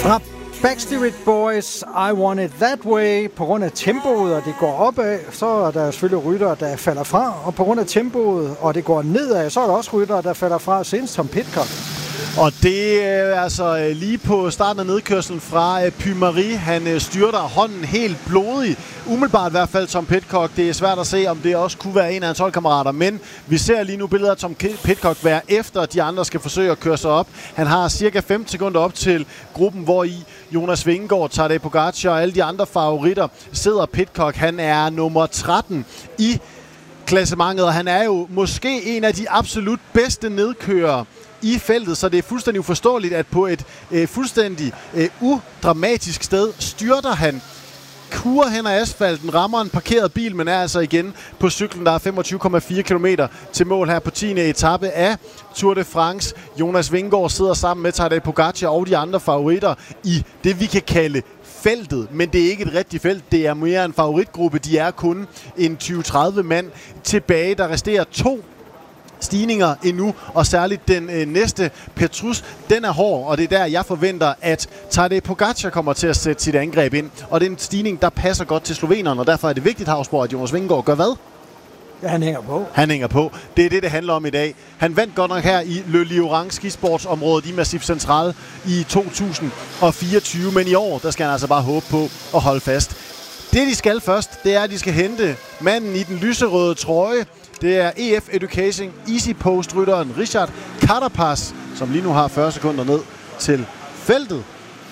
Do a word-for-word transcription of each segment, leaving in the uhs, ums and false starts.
Fra Backstreet Boys, I Want It That Way. På grund af tempoet, og det går opad, så er der selvfølgelig ryttere, der falder fra. Og på grund af tempoet, og det går nedad, så er der også ryttere, der falder fra. Senest Tom Pidcock. Og det er altså lige på starten af nedkørslen fra Puy-Marie. Han styrter hånden helt blodig. Umiddelbart i hvert fald Tom Pidcock. Det er svært at se, om det også kunne være en af hans holdkammerater. Men vi ser lige nu billeder af Tom Pidcock være efter, de andre skal forsøge at køre sig op. Han har cirka femten sekunder op til gruppen, hvor i Jonas Vingegaard, Tadej Pogacar og alle de andre favoritter sidder. Pidcock, han er nummer tretten i klassementet, og han er jo måske en af de absolut bedste nedkørere i feltet, så det er fuldstændig uforståeligt, at på et øh, fuldstændig øh, udramatisk sted styrter han, kurer hen ad asfalten, rammer en parkeret bil, men er altså igen på cyklen. Der er femogtyve komma fire kilometer til mål her på tiende etape af Tour de France. Jonas Vingegaard sidder sammen med Tadej Pogacar og de andre favoritter i det, vi kan kalde feltet, men det er ikke et rigtigt felt. Det er mere en favoritgruppe. De er kun en tyve til tredive mand tilbage. Der resterer to stigninger endnu, og særligt den øh, næste, Petrus, den er hård, og det er der, jeg forventer, at Tadej Pogacar kommer til at sætte sit angreb ind. Og det er en stigning, der passer godt til slovenerne, og derfor er det vigtigt, Havsborg, at Jonas Vingegaard gør hvad? Ja, han hænger på. Han hænger på. Det er det, det handler om i dag. Han vandt godt nok her i Le Lioran skisportsområdet i Massif Central i to tusind fireogtyve, men i år, der skal han altså bare håbe på at holde fast. Det, de skal først, det er, at de skal hente manden i den lyserøde trøje. Det er E F Education Easy Post-rytteren Richard Carapaz, som lige nu har fyrre sekunder ned til feltet.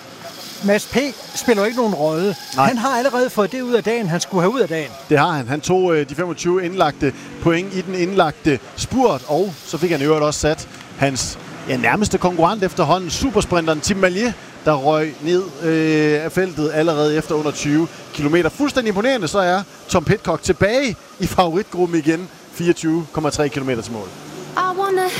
Mads P. spiller ikke nogen rolle. Nej. Han har allerede fået det ud af dagen, han skulle have ud af dagen. Det har han. Han tog øh, de femogtyve indlagte point i den indlagte spurt, og så fik han i øvrigt også sat hans ja, nærmeste konkurrent efterhånden, supersprinteren Tim Mallier, der røg ned øh, af feltet allerede efter under tyve kilometer. Fuldstændig imponerende, så er Tom Pidcock tilbage i favoritgruppen igen. fireogtyve komma tre kilometer til mål.